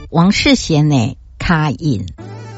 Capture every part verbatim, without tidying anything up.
王世贤的卡印。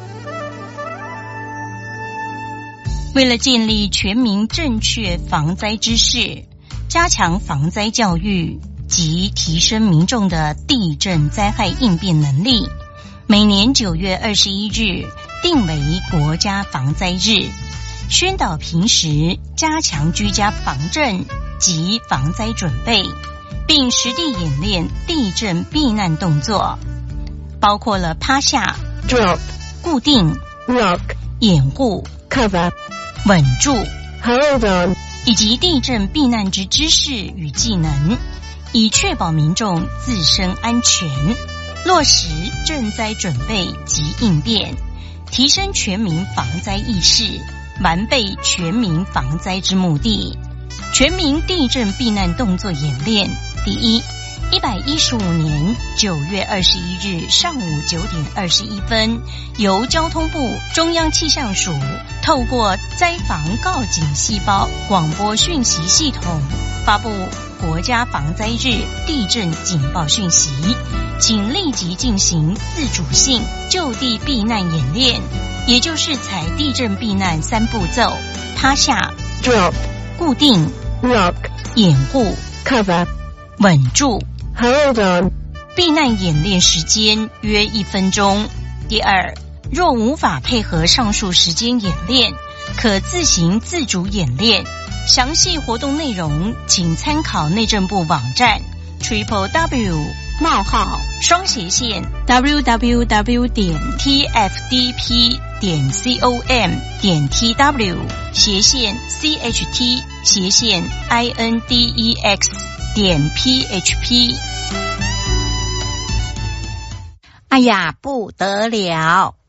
为了建立全民正确防灾知识，加强防灾教育及提升民众的地震灾害应变能力，每年九月二十一日定为国家防灾日，宣导平时加强居家防震及防灾准备，并实地演练地震避难动作，包括了趴下、 drop、 固定、 rock、 掩护、 cover、 稳住、 hold on， 以及地震避难之知识与技能，以确保民众自身安全，落实震灾准备及应变，提升全民防灾意识，完备全民防灾之目的。全民地震避难动作演练第一，一百一十五年九月二十一日上午九点二十一分，由交通部中央气象署透过灾防告警细胞广播讯息系统发布国家防灾日地震警报讯息，请立即进行自主性就地避难演练，也就是采地震避难三步骤：趴下、 drop、 固定、 rock、 掩护、 cover、 稳住。 hold on。 避难演练时间约一分钟。第二，若无法配合上述时间演练，可自行自主演练。详细活动内容请参考内政部网站 triple w 冒号双斜线 www 点 tfdp 点 com 点 tw 斜线 cht 斜线 index 点 php。 哎呀，不得了！